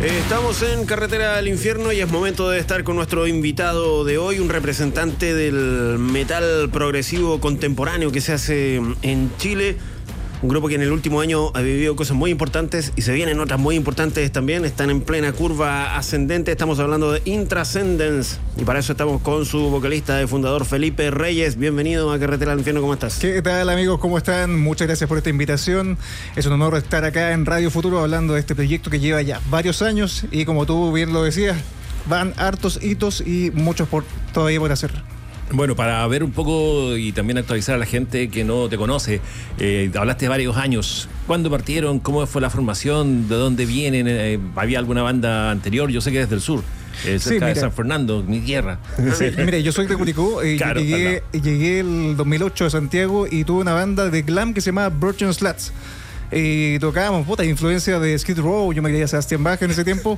Estamos en Carretera al Infierno y es momento de estar con nuestro invitado de hoy, un representante del metal progresivo contemporáneo que se hace en Chile. Un grupo que en el último año ha vivido cosas muy importantes y se vienen otras muy importantes también. Están en plena curva ascendente. Estamos hablando de Intrascendence y para eso estamos con su vocalista y fundador Felipe Reyes. Bienvenido a Carretera al Infierno, ¿cómo estás? ¿Qué tal, amigos? ¿Cómo están? Muchas gracias por esta invitación. Es un honor estar acá en Radio Futuro hablando de este proyecto que lleva ya varios años y, como tú bien lo decías, van hartos hitos y muchos todavía por hacer. Bueno, para ver un poco y también actualizar a la gente que no te conoce, hablaste de varios años. ¿Cuándo partieron? ¿Cómo fue la formación? ¿De dónde vienen? ¿Había alguna banda anterior? Yo sé que es del sur, cerca de San Fernando, mi tierra. Sí, mire, yo soy de Curicó. Claro, llegué el 2008 a Santiago y tuve una banda de glam que se llamaba Virgin Slats. Tocábamos, influencia de Skid Row. Yo me creía Sebastián Bach en ese tiempo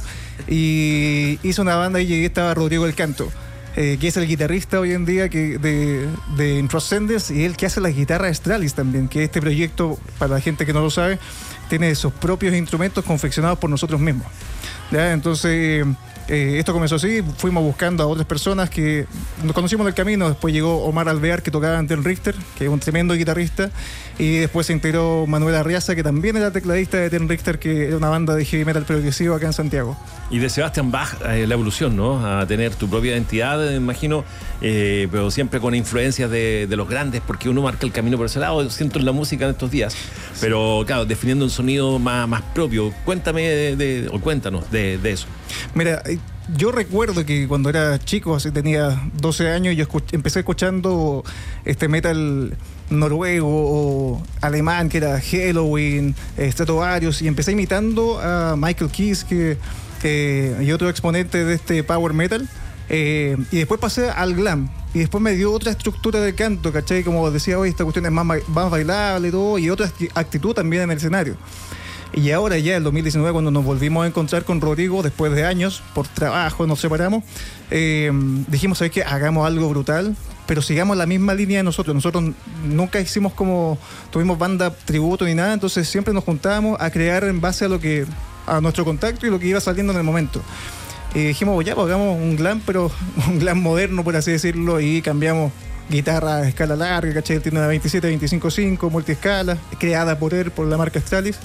y hice una banda y llegué, estaba Rodrigo del Canto, que es el guitarrista hoy en día de Intrascendence, y él que hace la guitarra Stralis también, que este proyecto, para la gente que no lo sabe, tiene sus propios instrumentos confeccionados por nosotros mismos, ¿ya? Entonces esto comenzó así, fuimos buscando a otras personas que nos conocimos en el camino. Después llegó Omar Alvear, que tocaba en Ten Richter, que es un tremendo guitarrista, y después se integró Manuel Arriaza, que también era tecladista de Ten Richter, que era una banda de heavy metal progresivo acá en Santiago. Y de Sebastián Bach, la evolución, ¿no? A tener tu propia identidad, me imagino, pero siempre con influencias de los grandes, porque uno marca el camino por ese lado, siento en la música en estos días, pero claro, definiendo un sonido más propio. Cuéntame cuéntanos de eso. Mira, yo recuerdo que cuando era chico, así tenía 12 años, yo empecé escuchando este metal noruego o alemán, que era Helloween, Stratovarius, y empecé imitando a Michael Kiske y otro exponente de este power metal, y después pasé al glam, y después me dio otra estructura de canto, ¿cachai? Como decía hoy, esta cuestión es más bailable y todo, y otra actitud también en el escenario. Y ahora ya, el 2019, cuando nos volvimos a encontrar con Rodrigo, después de años, por trabajo, nos separamos, dijimos, ¿sabes qué? Hagamos algo brutal, pero sigamos la misma línea de nosotros. Nosotros nunca tuvimos banda tributo ni nada, entonces siempre nos juntábamos a crear en base a nuestro contacto y lo que iba saliendo en el momento. Y dijimos, ya, pues hagamos un glam, pero un glam moderno, por así decirlo, y cambiamos guitarra a escala larga, ¿cachai? Tiene una 27-25-5, multiescala, creada por él, por la marca Stralis.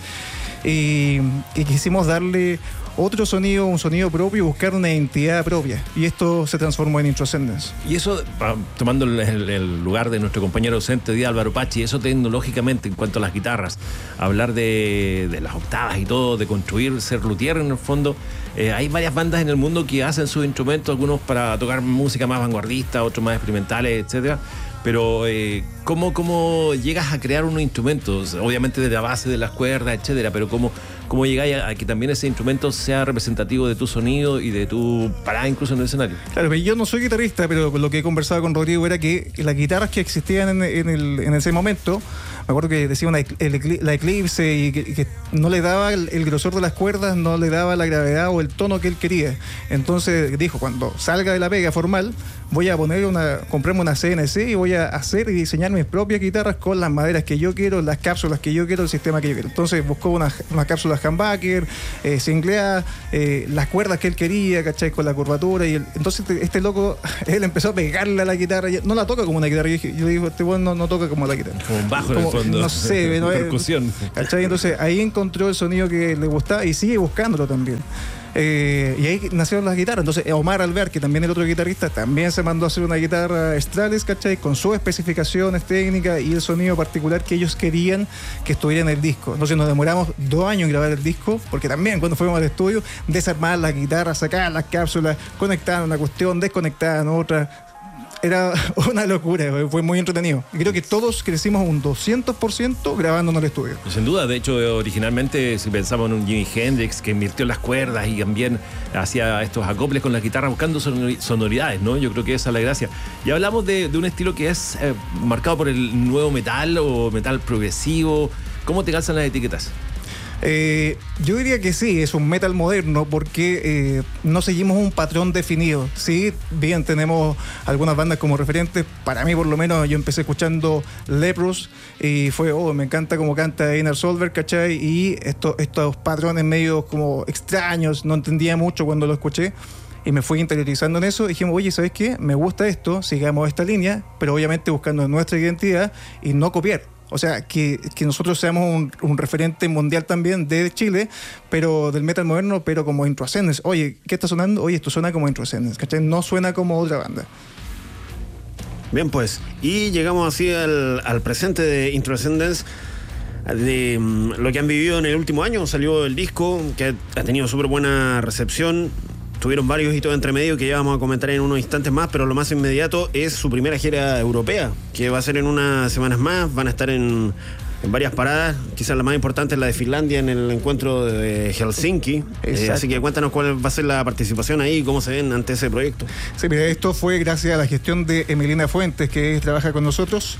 Y quisimos darle otro sonido, un sonido propio, y buscar una identidad propia, y esto se transformó en Intrascendence. Y eso, tomando el lugar de nuestro compañero docente día Álvaro Pachi, eso tecnológicamente en cuanto a las guitarras, hablar de las octavas y todo, de construir, ser luthier en el fondo, hay varias bandas en el mundo que hacen sus instrumentos, algunos para tocar música más vanguardista, otros más experimentales, etcétera. Pero ¿cómo llegas a crear unos instrumentos? Obviamente desde la base de las cuerdas, etcétera, pero ¿cómo llegáis a que también ese instrumento sea representativo de tu sonido y de tu parada incluso en el escenario? Claro, yo no soy guitarrista, pero lo que he conversado con Rodrigo era que las guitarras que existían en ese momento, me acuerdo que decía la Eclipse, y que no le daba el grosor de las cuerdas, no le daba la gravedad o el tono que él quería. Entonces dijo, cuando salga de la pega formal, voy a comprarme una CNC y voy a hacer y diseñar mis propias guitarras con las maderas que yo quiero, las cápsulas que yo quiero, el sistema que yo quiero. Entonces buscó unas cápsulas humbucker, singleadas, las cuerdas que él quería, ¿cachai? Con la curvatura, y entonces este loco, él empezó a pegarle a la guitarra. No la toca como una guitarra. Yo digo, este bueno no toca como la guitarra. Como un bajo en el fondo. No sé, percusión. ¿Cachai? Entonces ahí encontró el sonido que le gustaba y sigue buscándolo también. Y ahí nacieron las guitarras. Entonces Omar Alvear, que también es el otro guitarrista, también se mandó a hacer una guitarra Stralis, ¿cachai? Con sus especificaciones técnicas y el sonido particular que ellos querían que estuviera en el disco. Entonces nos demoramos 2 años en grabar el disco, porque también cuando fuimos al estudio, desarmar las guitarras, sacar las cápsulas, conectar una cuestión, desconectar en otra. Era una locura, fue muy entretenido. Y creo que todos crecimos un 200% grabando en el estudio. Sin duda, de hecho, originalmente, si pensamos en un Jimi Hendrix que invirtió en las cuerdas y también hacía estos acoples con la guitarra buscando sonoridades, ¿no? Yo creo que esa es la gracia. Y hablamos de un estilo que es marcado por el nuevo metal o metal progresivo. ¿Cómo te calzan las etiquetas? Yo diría que sí, es un metal moderno porque no seguimos un patrón definido. Sí, bien, tenemos algunas bandas como referentes. Para mí, por lo menos, yo empecé escuchando Leprous y fue, me encanta cómo canta Einar Solberg, ¿cachai? Y estos patrones medio como extraños, no entendía mucho cuando lo escuché. Y me fui interiorizando en eso y dijimos, oye, ¿sabes qué? Me gusta esto, sigamos esta línea, pero obviamente buscando nuestra identidad y no copiar. O sea, que nosotros seamos un referente mundial también de Chile, pero del metal moderno, pero como Into Ascendance. Oye, ¿qué está sonando? Oye, esto suena como Into Ascendance, ¿cachai? No suena como otra banda. Bien, pues, y llegamos así al presente de Into Ascendance, de lo que han vivido en el último año. Salió el disco, que ha tenido súper buena recepción. Tuvieron varios hitos entre medio que ya vamos a comentar en unos instantes más, pero lo más inmediato es su primera gira europea, que va a ser en unas semanas más. Van a estar en varias paradas, quizás la más importante es la de Finlandia en el encuentro de Helsinki. Así que cuéntanos cuál va a ser la participación ahí y cómo se ven ante ese proyecto. Sí, mira, esto fue gracias a la gestión de Emilina Fuentes, que trabaja con nosotros.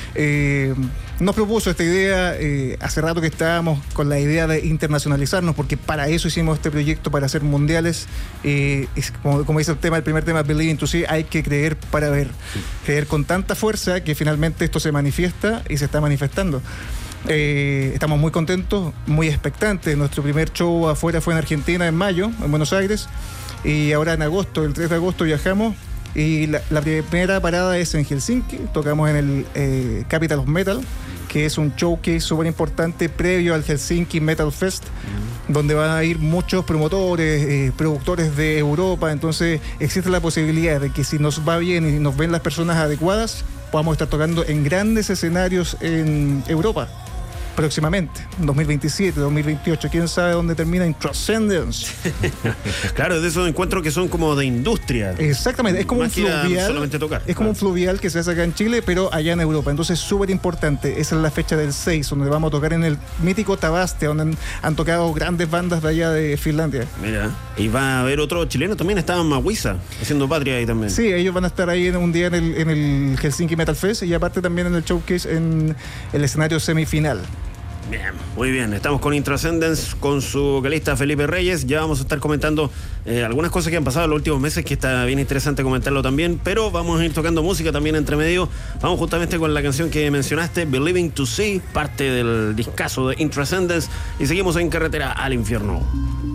Nos propuso esta idea, hace rato que estábamos con la idea de internacionalizarnos, porque para eso hicimos este proyecto, para hacer mundiales. Como dice el primer tema, Believing to See, hay que creer para ver. Creer con tanta fuerza que finalmente esto se manifiesta y se está manifestando. Estamos muy contentos, muy expectantes. Nuestro primer show afuera fue en Argentina en mayo, en Buenos Aires, y ahora en agosto, el 3 de agosto viajamos. Y la primera parada es en Helsinki. Tocamos en el Capital of Metal, que es un showcase súper importante previo al Helsinki Metal Fest, donde van a ir muchos promotores, productores de Europa. Entonces existe la posibilidad de que si nos va bien y nos ven las personas adecuadas, podamos estar tocando en grandes escenarios en Europa próximamente, 2027, 2028, quién sabe dónde termina Into Ascendance. Claro, de esos encuentros que son como de industria. Exactamente, es como más un fluvial. Solamente tocar. Es como un fluvial que se hace acá en Chile, pero allá en Europa. Entonces, súper importante. Esa es la fecha del 6, donde vamos a tocar en el mítico Tavastia, donde han tocado grandes bandas de allá de Finlandia. Mira, y va a haber otro chileno también, estaba en Mahuiza, haciendo patria ahí también. Sí, ellos van a estar ahí un día en el Helsinki Metal Fest y aparte también en el showcase en el escenario semifinal. Bien, muy bien. Estamos con Into Ascendance, con su vocalista Felipe Reyes. Ya vamos a estar comentando algunas cosas que han pasado en los últimos meses, que está bien interesante comentarlo también, pero vamos a ir tocando música también entre medio. Vamos justamente con la canción que mencionaste, Believing to See, parte del discazo de Into Ascendance, y seguimos en Carretera al Infierno.